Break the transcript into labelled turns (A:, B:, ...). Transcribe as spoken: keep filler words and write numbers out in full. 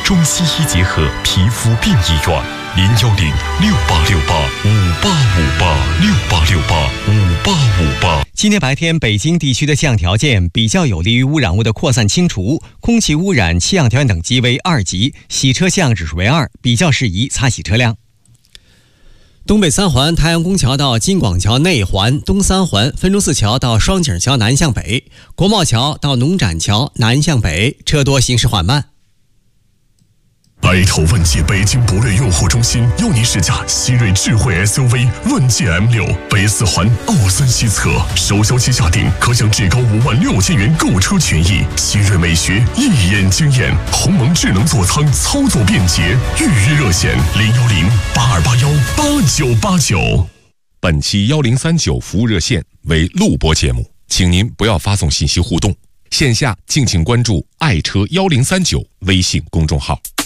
A: 中西医结合皮肤病医院，零幺零六八六八五八五八六八六八五八五八。
B: 今天白天北京地区的气象条件比较有利于污染物的扩散清除，空气污染气象条件等级为二级，洗车气象指数为二，比较适宜擦洗车辆。东北三环太阳宫桥到金广桥内环，东三环分钟寺桥到双井桥南向北，国贸桥到农展桥南向北，车多行驶缓慢。
C: 来头问界北京博瑞用户中心邀您试驾新锐智慧 S U V 问界 M 六，北四环奥森西侧，首销期下定可享至高五万六千元购车权益。新锐美学，一眼惊艳，鸿蒙智能座舱，操作便捷。预约热线零幺零八二八幺八九八九。
D: 本期幺零三九服务热线为录播节目，请您不要发送信息互动。线下敬请关注爱车幺零三九微信公众号。